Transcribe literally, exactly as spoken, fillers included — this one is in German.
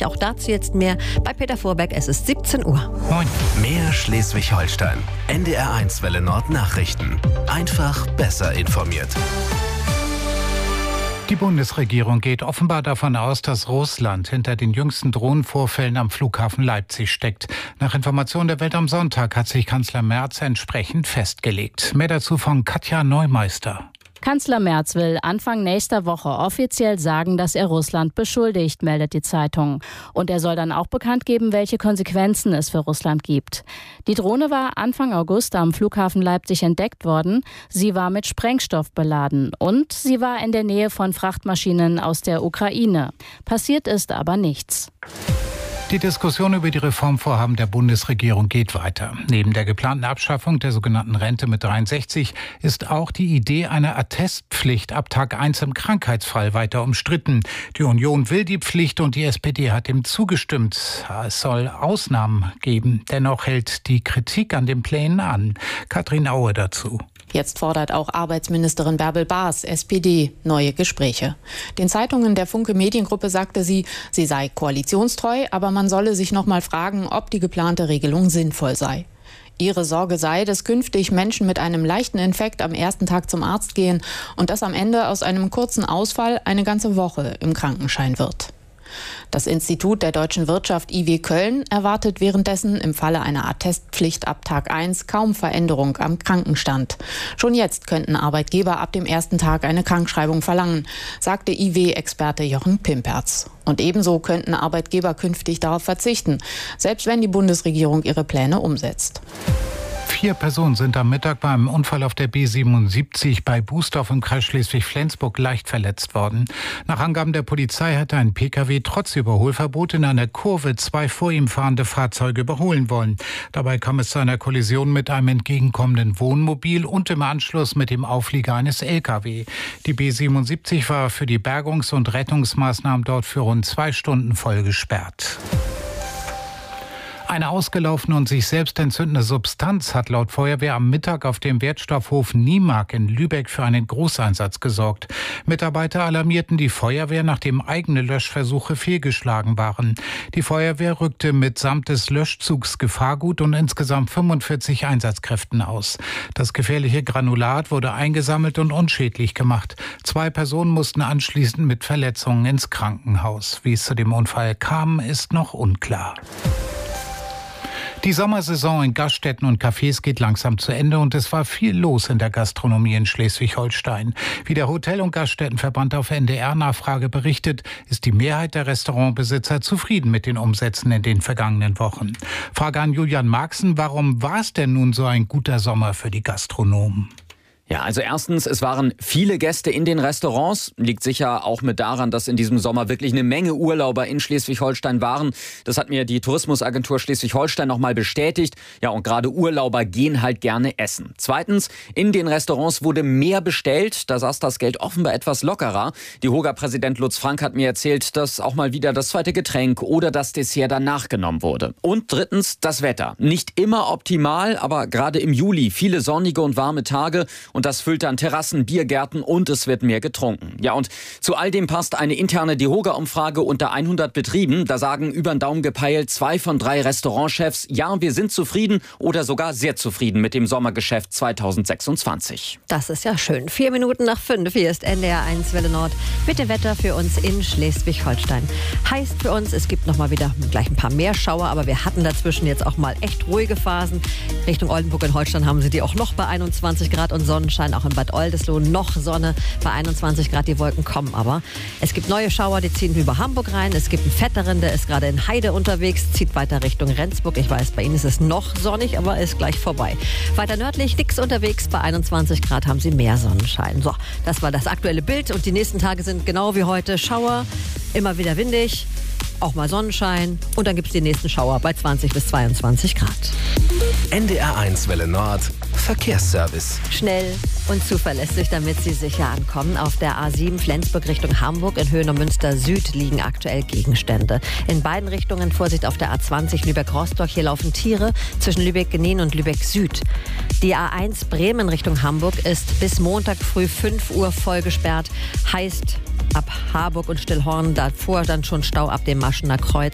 dreißig. Auch dazu jetzt mehr bei Peter Vorberg. Es ist siebzehn Uhr. Moin. Mehr Schleswig-Holstein. N D R eins Welle Nord Nachrichten. Einfach besser informiert. Die Bundesregierung geht offenbar davon aus, dass Russland hinter den jüngsten Drohnenvorfällen am Flughafen Leipzig steckt. Nach Informationen der Welt am Sonntag hat sich Kanzler Merz entsprechend festgelegt. Mehr dazu von Katja Neumeister. Kanzler Merz will Anfang nächster Woche offiziell sagen, dass er Russland beschuldigt, meldet die Zeitung. Und er soll dann auch bekannt geben, welche Konsequenzen es für Russland gibt. Die Drohne war Anfang August am Flughafen Leipzig entdeckt worden. Sie war mit Sprengstoff beladen und sie war in der Nähe von Frachtmaschinen aus der Ukraine. Passiert ist aber nichts. Die Diskussion über die Reformvorhaben der Bundesregierung geht weiter. Neben der geplanten Abschaffung der sogenannten Rente mit dreiundsechzig ist auch die Idee einer Attestpflicht ab Tag eins im Krankheitsfall weiter umstritten. Die Union will die Pflicht und die S P D hat dem zugestimmt. Es soll Ausnahmen geben. Dennoch hält die Kritik an den Plänen an. Katrin Aue dazu. Jetzt fordert auch Arbeitsministerin Bärbel Baas, S P D, neue Gespräche. Den Zeitungen der Funke Mediengruppe sagte sie, sie sei koalitionstreu, aber man solle sich noch mal fragen, ob die geplante Regelung sinnvoll sei. Ihre Sorge sei, dass künftig Menschen mit einem leichten Infekt am ersten Tag zum Arzt gehen und dass am Ende aus einem kurzen Ausfall eine ganze Woche im Krankenschein wird. Das Institut der deutschen Wirtschaft I W Köln erwartet währenddessen im Falle einer Attestpflicht ab Tag eins kaum Veränderung am Krankenstand. Schon jetzt könnten Arbeitgeber ab dem ersten Tag eine Krankschreibung verlangen, sagte I W-Experte Jochen Pimperz. Und ebenso könnten Arbeitgeber künftig darauf verzichten, selbst wenn die Bundesregierung ihre Pläne umsetzt. Vier Personen sind am Mittag beim Unfall auf der B siebenundsiebzig bei Bußdorf im Kreis Schleswig-Flensburg leicht verletzt worden. Nach Angaben der Polizei hatte ein Pkw trotz Überholverbot in einer Kurve zwei vor ihm fahrende Fahrzeuge überholen wollen. Dabei kam es zu einer Kollision mit einem entgegenkommenden Wohnmobil und im Anschluss mit dem Auflieger eines L K W. Die B siebenundsiebzig war für die Bergungs- und Rettungsmaßnahmen dort für rund zwei Stunden voll gesperrt. Eine ausgelaufene und sich selbst entzündende Substanz hat laut Feuerwehr am Mittag auf dem Wertstoffhof Niemark in Lübeck für einen Großeinsatz gesorgt. Mitarbeiter alarmierten die Feuerwehr, nachdem eigene Löschversuche fehlgeschlagen waren. Die Feuerwehr rückte mitsamt des Löschzugs Gefahrgut und insgesamt fünfundvierzig Einsatzkräften aus. Das gefährliche Granulat wurde eingesammelt und unschädlich gemacht. Zwei Personen mussten anschließend mit Verletzungen ins Krankenhaus. Wie es zu dem Unfall kam, ist noch unklar. Die Sommersaison in Gaststätten und Cafés geht langsam zu Ende und es war viel los in der Gastronomie in Schleswig-Holstein. Wie der Hotel- und Gaststättenverband auf N D R-Nachfrage berichtet, ist die Mehrheit der Restaurantbesitzer zufrieden mit den Umsätzen in den vergangenen Wochen. Frage an Julian Marxen, warum war es denn nun so ein guter Sommer für die Gastronomen? Ja, also erstens, es waren viele Gäste in den Restaurants. Liegt sicher auch mit daran, dass in diesem Sommer wirklich eine Menge Urlauber in Schleswig-Holstein waren. Das hat mir die Tourismusagentur Schleswig-Holstein nochmal bestätigt. Ja, und gerade Urlauber gehen halt gerne essen. Zweitens, in den Restaurants wurde mehr bestellt. Da saß das Geld offenbar etwas lockerer. Die Hoga-Präsident Lutz Frank hat mir erzählt, dass auch mal wieder das zweite Getränk oder das Dessert danach genommen wurde. Und drittens, das Wetter. Nicht immer optimal, aber gerade im Juli viele sonnige und warme Tage. Und das füllt dann Terrassen, Biergärten und es wird mehr getrunken. Ja, und zu all dem passt eine interne DEHOGA-Umfrage unter hundert Betrieben. Da sagen über den Daumen gepeilt zwei von drei Restaurantchefs, ja, wir sind zufrieden oder sogar sehr zufrieden mit dem Sommergeschäft zweitausendsechsundzwanzig. Das ist ja schön. Vier Minuten nach fünf. Hier ist N D R eins Welle Nord mit dem Wetter für uns in Schleswig-Holstein. Heißt für uns, es gibt noch mal wieder gleich ein paar mehr Schauer, aber wir hatten dazwischen jetzt auch mal echt ruhige Phasen. Richtung Oldenburg in Holstein haben sie die auch noch bei einundzwanzig Grad und Sonnenschein. Auch in Bad Oldesloe noch Sonne bei einundzwanzig Grad. Die Wolken kommen aber. Es gibt neue Schauer, die ziehen über Hamburg rein. Es gibt einen fetteren, der ist gerade in Heide unterwegs, zieht weiter Richtung Rendsburg. Ich weiß, bei Ihnen ist es noch sonnig, aber ist gleich vorbei. Weiter nördlich, nix unterwegs. Bei einundzwanzig Grad haben Sie mehr Sonnenschein. So, das war das aktuelle Bild. Und die nächsten Tage sind genau wie heute Schauer, immer wieder windig, auch mal Sonnenschein. Und dann gibt es die nächsten Schauer bei zwanzig bis zweiundzwanzig Grad. N D R eins Welle Nord Verkehrsservice. Schnell und zuverlässig, damit Sie sicher ankommen. Auf der A sieben Flensburg Richtung Hamburg in Höhe Neumünster Süd liegen aktuell Gegenstände. In beiden Richtungen Vorsicht auf der A zwanzig Lübeck-Rostock. Hier laufen Tiere zwischen Lübeck-Genien und Lübeck Süd. Die A eins Bremen Richtung Hamburg ist bis Montag früh fünf Uhr voll gesperrt. Heißt ab Harburg und Stillhorn davor dann schon Stau ab dem Maschener Kreuz.